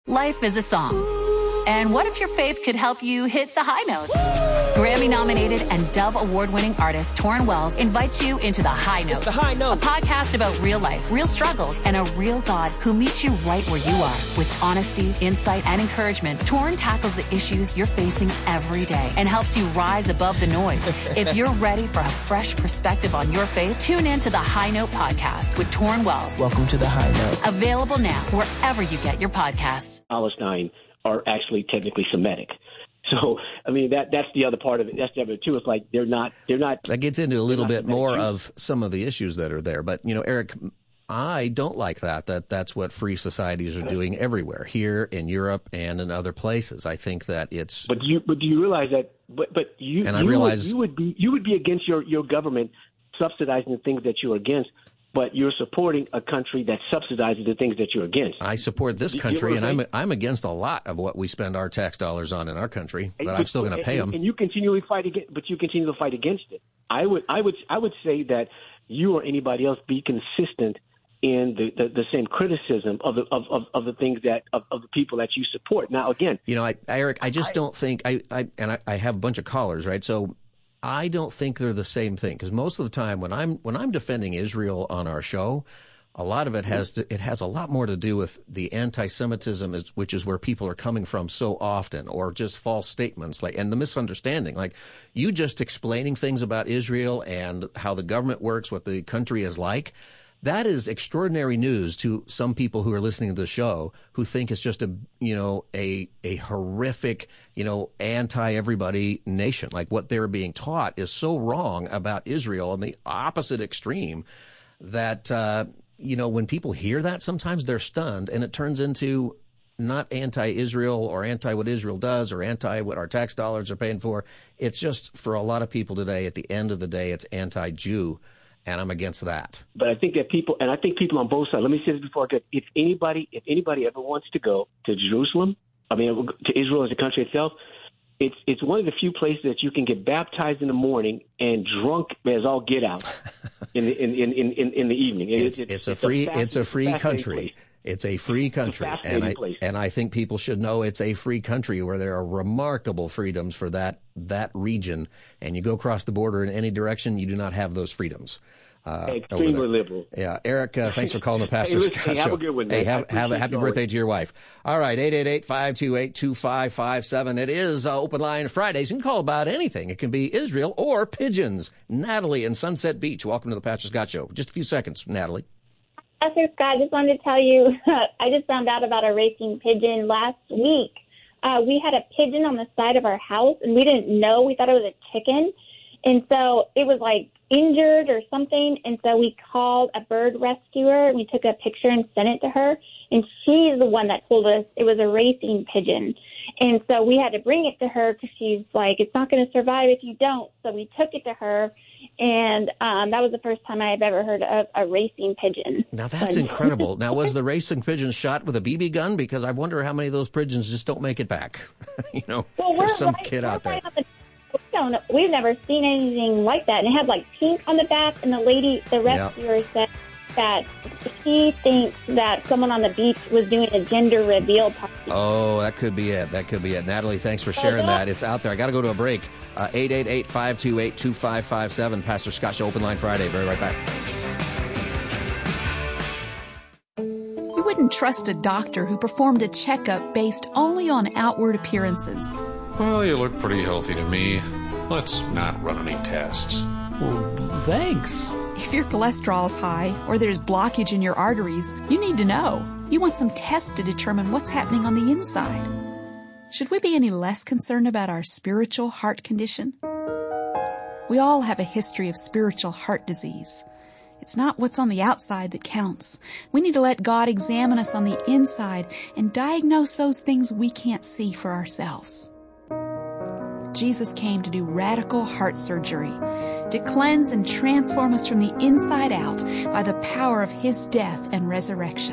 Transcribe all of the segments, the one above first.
Life is a song. And what if your faith could help you hit the high notes? Grammy-nominated and Dove Award-winning artist Torrin Wells invites you into The High Note. It's The High Note. A podcast about real life, real struggles, and a real God who meets you right where you are. With honesty, insight, and encouragement, Torrin tackles the issues you're facing every day and helps you rise above the noise. If you're ready for a fresh perspective on your faith, tune in to The High Note podcast with Torrin Wells. Welcome to The High Note. Available now wherever you get your podcasts. Palestine are actually technically Semitic. So, I mean, that's the other part of it. That's the other too. It's like they're not. That gets into a little bit more of some of the issues that are there. But, Eric, I don't like that's what free societies are doing everywhere, here in Europe and in other places. I think that it's. But do you realize that? But you and I realize you would be against your government subsidizing the things that you're against. But you're supporting a country that subsidizes the things that you're against. I support this country, and I'm against a lot of what we spend our tax dollars on in our country. But I'm still going to pay them. And you continually fight against. But you continue to fight against it. I would say that you or anybody else be consistent in the same criticism of the things of the people that you support. Now, again, Eric, I just don't think I have a bunch of callers, right? So. I don't think they're the same thing, because most of the time when I'm defending Israel on our show, a lot of it has a lot more to do with the anti-Semitism, which is where people are coming from so often, or just false statements and the misunderstanding. Like you just explaining things about Israel and how the government works, what the country is like. That is extraordinary news to some people who are listening to the show who think it's just a horrific, anti-everybody nation. Like what they're being taught is so wrong about Israel and the opposite extreme that, when people hear that, sometimes they're stunned and it turns into not anti-Israel or anti what Israel does or anti what our tax dollars are paying for. It's just for a lot of people today, at the end of the day, it's anti-Jew. And I'm against that. But I think that people on both sides. Let me say this before I get. If anybody ever wants to go to Jerusalem, to Israel as a country itself, it's one of the few places that you can get baptized in the morning and drunk as all get out in the evening. It's a free country. It's a free country, and I think people should know it's a free country where there are remarkable freedoms for that region. And you go across the border in any direction, you do not have those freedoms. Extremely liberal. Yeah, Eric, thanks for calling the Pastor Scott Show. Have a good one, man. Hey, have a happy birthday to your wife. All right, 888-528-2557. It is Open Line Fridays. You can call about anything. It can be Israel or pigeons. Natalie in Sunset Beach. Welcome to the Pastor Scott Show. Just a few seconds, Natalie. Pastor Scott, I just wanted to tell you, I just found out about a racing pigeon last week. We had a pigeon on the side of our house, and we didn't know. We thought it was a chicken. And so it was like injured or something. And so we called a bird rescuer. We took a picture and sent it to her. And she's the one that told us it was a racing pigeon. And so we had to bring it to her because she's like, it's not going to survive if you don't. So we took it to her. And that was the first time I have ever heard of a racing pigeon. Now, that's incredible. Now, was the racing pigeon shot with a BB gun? Because I wonder how many of those pigeons just don't make it back. There's some kid out there. We've never seen anything like that. And it had like pink on the back. And the rescuer said that she thinks that someone on the beach was doing a gender reveal party. Oh, that could be it. Natalie, thanks for sharing that. It's out there. I got to go to a break. 888-528-2557. Pastor Scott Show, Open Line Friday. Be right back. You wouldn't trust a doctor who performed a checkup based only on outward appearances. Well, you look pretty healthy to me. Let's not run any tests. Well, thanks. If your cholesterol is high or there's blockage in your arteries, you need to know. You want some tests to determine what's happening on the inside. Should we be any less concerned about our spiritual heart condition? We all have a history of spiritual heart disease. It's not what's on the outside that counts. We need to let God examine us on the inside and diagnose those things we can't see for ourselves. Jesus came to do radical heart surgery, to cleanse and transform us from the inside out by the power of His death and resurrection.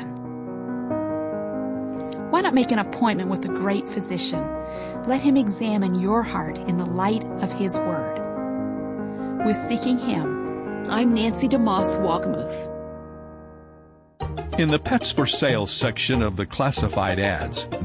Why not make an appointment with the great physician? Let Him examine your heart in the light of His Word. With Seeking Him, I'm Nancy DeMoss Wogmuth. In the Pets for Sale section of the classified ads,